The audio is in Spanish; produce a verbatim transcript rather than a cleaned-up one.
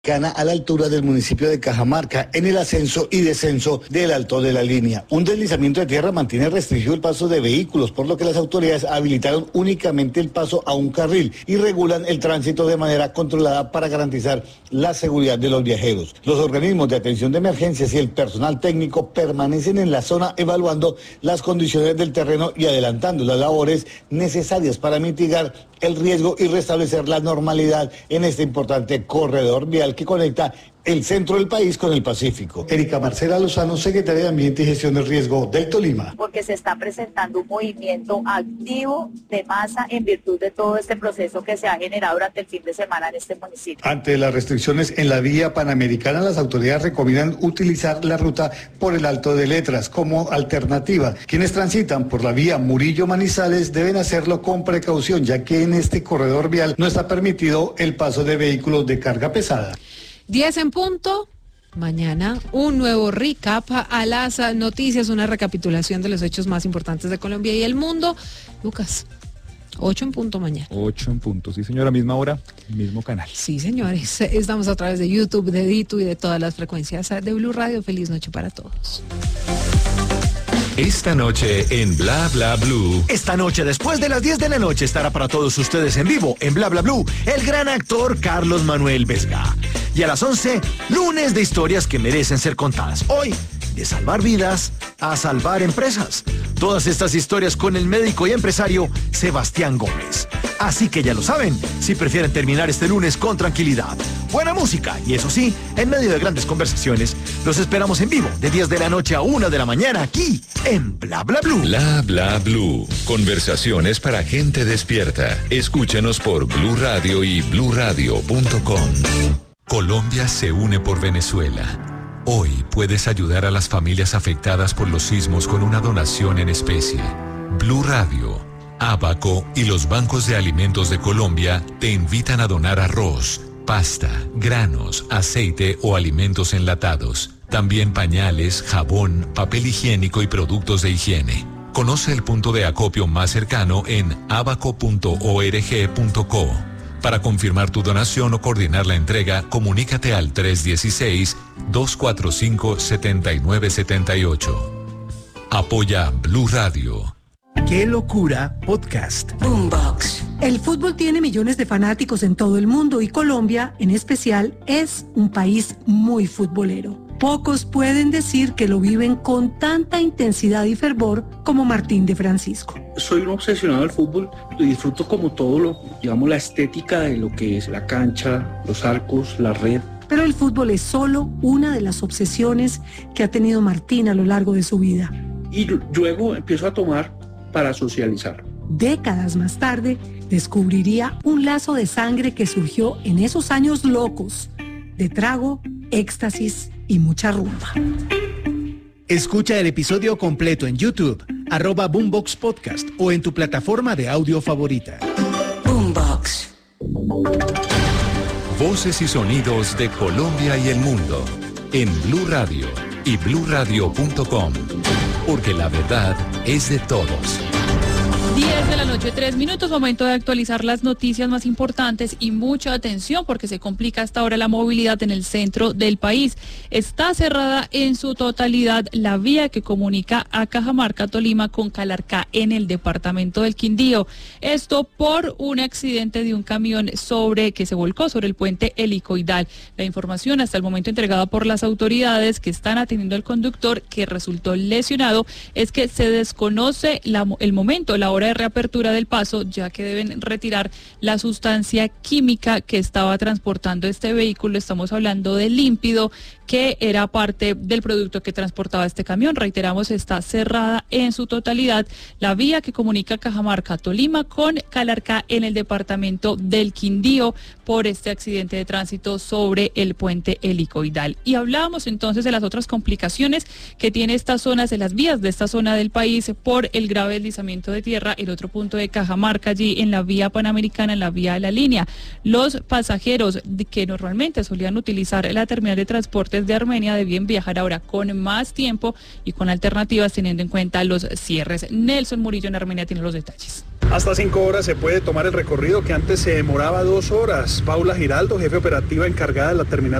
a la altura del municipio de Cajamarca, en el ascenso y descenso del Alto de la Línea. Un deslizamiento de tierra mantiene restringido el paso de vehículos, por lo que las autoridades habilitaron únicamente el paso a un carril y regulan el tránsito de manera controlada para garantizar la seguridad de los viajeros. Los organismos de atención de emergencias y el personal técnico permanecen en la zona evaluando las condiciones del terreno y adelantando las labores necesarias para mitigar el riesgo y restablecer la normalidad en este importante corredor vial que conecta el centro del país con el Pacífico. Erika Marcela Lozano, secretaria de Ambiente y Gestión del Riesgo del Tolima. Porque se está presentando un movimiento activo de masa en virtud de todo este proceso que se ha generado durante el fin de semana en este municipio. Ante las restricciones en la vía panamericana, las autoridades recomiendan utilizar la ruta por el Alto de Letras como alternativa. Quienes transitan por la vía Murillo-Manizales deben hacerlo con precaución, ya que en este corredor vial no está permitido el paso de vehículos de carga pesada. diez en punto. Mañana un nuevo recap a las noticias, una recapitulación de los hechos más importantes de Colombia y el mundo. Lucas, ocho en punto mañana. ocho en punto, sí señora, misma hora, mismo canal. Sí señores, estamos a través de YouTube, de Ditu y de todas las frecuencias de Blue Radio. Feliz noche para todos. Esta noche en Bla Bla Blue. Esta noche, después de las diez de la noche, estará para todos ustedes en vivo, en Bla Bla Blue, el gran actor Carlos Manuel Vesga. Y a las once, lunes de historias que merecen ser contadas. Hoy, de salvar vidas a salvar empresas. Todas estas historias con el médico y empresario Sebastián Gómez. Así que ya lo saben, si prefieren terminar este lunes con tranquilidad, buena música y eso sí, en medio de grandes conversaciones, los esperamos en vivo de diez de la noche a una de la mañana aquí en Bla Bla Blue. Bla Bla Blue. Conversaciones para gente despierta. Escúchanos por Blue Radio y blue radio punto com. Colombia se une por Venezuela. Hoy puedes ayudar a las familias afectadas por los sismos con una donación en especie. Blue Radio, Abaco y los bancos de alimentos de Colombia te invitan a donar arroz, pasta, granos, aceite o alimentos enlatados. También pañales, jabón, papel higiénico y productos de higiene. Conoce el punto de acopio más cercano en abaco punto org punto co. Para confirmar tu donación o coordinar la entrega, comunícate al tres uno seis, dos cuatro cinco, siete nueve siete ocho. Apoya Blue Radio. ¡Qué locura! Podcast. Boombox. El fútbol tiene millones de fanáticos en todo el mundo y Colombia, en especial, es un país muy futbolero. Pocos pueden decir que lo viven con tanta intensidad y fervor como Martín de Francisco. Soy un obsesionado del fútbol, lo disfruto como todo lo, digamos, la estética de lo que es la cancha, los arcos, la red. Pero el fútbol es solo una de las obsesiones que ha tenido Martín a lo largo de su vida. Y luego empiezo a tomar para socializar. Décadas más tarde, descubriría un lazo de sangre que surgió en esos años locos, de trago, éxtasis y mucha rumba. Escucha el episodio completo en YouTube, arroba Boombox Podcast o en tu plataforma de audio favorita. Boombox. Voces y sonidos de Colombia y el mundo en Blue Radio y blue radio punto com. Porque la verdad es de todos. diez de la noche, tres minutos, momento de actualizar las noticias más importantes y mucha atención porque se complica hasta ahora la movilidad en el centro del país. Está cerrada en su totalidad la vía que comunica a Cajamarca, Tolima con Calarcá en el departamento del Quindío. Esto por un accidente de un camión sobre que se volcó sobre el puente helicoidal. La información hasta el momento entregada por las autoridades que están atendiendo al conductor que resultó lesionado es que se desconoce la, el momento, la hora de reapertura del paso, ya que deben retirar la sustancia química que estaba transportando este vehículo. Estamos hablando de límpido, que era parte del producto que transportaba este camión. Reiteramos, está cerrada en su totalidad la vía que comunica Cajamarca, Tolima con Calarcá en el departamento del Quindío por este accidente de tránsito sobre el puente helicoidal. Y hablábamos entonces de las otras complicaciones que tiene estas zonas, de las vías de esta zona del país por el grave deslizamiento de tierra. El otro punto de Cajamarca, allí en la vía panamericana, en la vía de la línea. Los pasajeros que normalmente solían utilizar la terminal de transportes de Armenia debían viajar ahora con más tiempo y con alternativas teniendo en cuenta los cierres. Nelson Murillo en Armenia tiene los detalles. Hasta cinco horas se puede tomar el recorrido que antes se demoraba dos horas. Paula Giraldo, jefe operativa encargada de la terminal